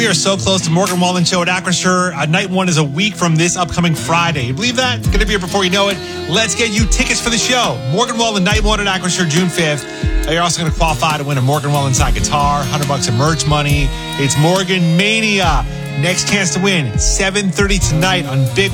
We are so close to Morgan Wallen Show at Acrisure. Night one is a week from this upcoming Friday. You believe that? It's going to be here before you know it. Let's get you tickets for the show. Morgan Wallen Night one at Acrisure, June 5th. You're also going to qualify to win a Morgan Wallen signed guitar, $100 in merch money. It's Morgan Mania. Next chance to win, 7:30 tonight on Big